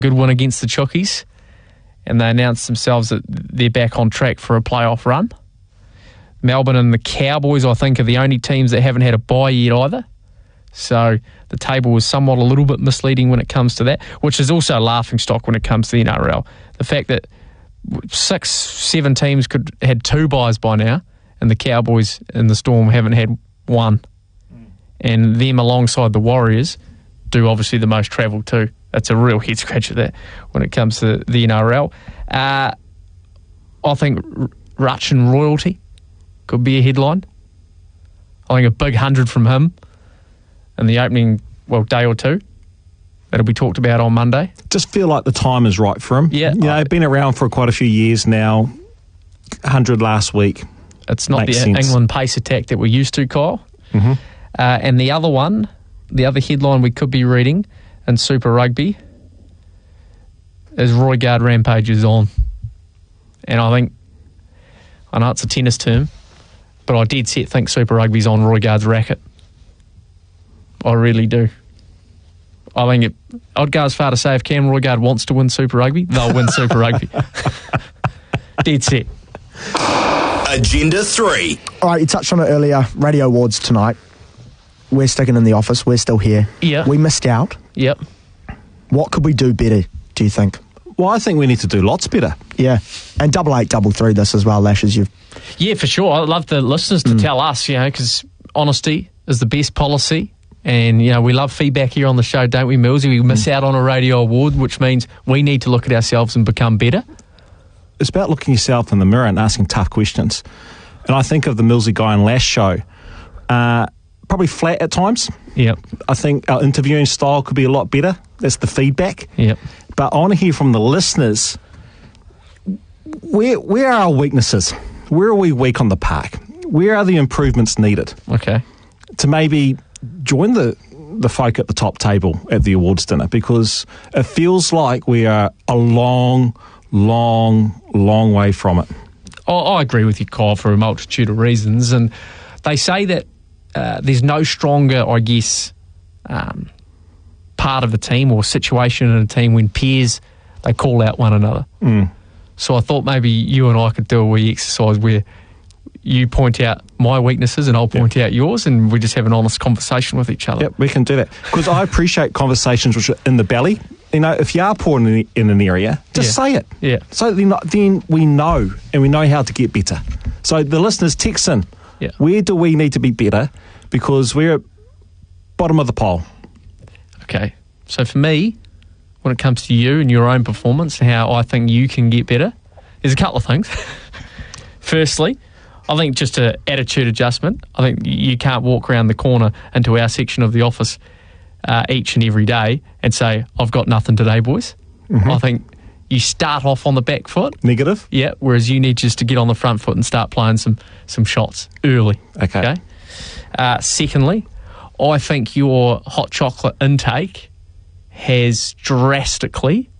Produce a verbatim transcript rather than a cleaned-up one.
Good win against the Chookies, and they announced themselves that they're back on track for a playoff run. Melbourne and the Cowboys, I think, are the only teams that haven't had a bye yet either. So the table was somewhat a little bit misleading when it comes to that, which is also a laughing stock when it comes to the N R L. The fact that six, seven teams could had two byes by now, and the Cowboys and the Storm haven't had one. And them alongside the Warriors do obviously the most travel too. That's a real head scratcher there when it comes to the N R L. Uh, I think Rutch and royalty could be a headline. I think a big hundred from him in the opening, well, day or two. That'll be talked about on Monday. Just feel like the time is right for him. Yeah. You know, I, been around for quite a few years now. one hundred last week. It's not Makes the sense. England pace attack that we're used to, Kyle. Mm-hmm. Uh, and the other one, the other headline we could be reading in Super Rugby is Roigard Rampage is on. And I think, I know it's a tennis term, but I dead set think Super Rugby's on Roigard's racket. I really do. I think it, I'd go as far to say if Cam Roigard wants to win Super Rugby, they'll win Super Rugby. Dead set. Agenda three. All right, you touched on it earlier. Radio Awards tonight. We're sticking in the office. We're still here. Yeah. We missed out. Yep. What could we do better, do you think? Well, I think we need to do lots better. Yeah. And double eight, double three this as well, Lashes. You've Yeah, for sure. I'd love the listeners to mm. tell us, you know, because honesty is the best policy. And, you know, we love feedback here on the show, don't we, Millsy? We miss mm. out on a radio award, which means we need to look at ourselves and become better. It's about looking yourself in the mirror and asking tough questions. And I think of the Millsy Guy and Lash show. Uh, probably flat at times. Yep. I think our interviewing style could be a lot better. That's the feedback. Yep. But I want to hear from the listeners, where where are our weaknesses? Where are we weak on the park? Where are the improvements needed? Okay. To maybe join the the folk at the top table at the awards dinner, because it feels like we are a long, long, long way from it. I, I agree with you, Kyle, for a multitude of reasons. And they say that uh, there's no stronger, I guess, um, part of a team or situation in a team when peers, they call out one another. Mm. So I thought maybe you and I could do a wee exercise where you point out my weaknesses and I'll point yep. out yours, and we just have an honest conversation with each other. Yep, we can do that. Because I appreciate conversations which are in the belly. You know, if you are poor in, in an area, just yeah. say it. Yeah. So then, then we know, and we know how to get better. So the listeners text in. Yeah. Where do we need to be better? Because we're at bottom of the pole. Okay. So for me, when it comes to you and your own performance and how I think you can get better, there's a couple of things. Firstly, I think just an attitude adjustment. I think you can't walk around the corner into our section of the office uh, each and every day and say, I've got nothing today, boys. Mm-hmm. I think you start off on the back foot. Negative? Yeah, whereas you need just to get on the front foot and start playing some, some shots early. Okay. okay? Uh, secondly, I think your hot chocolate intake has drastically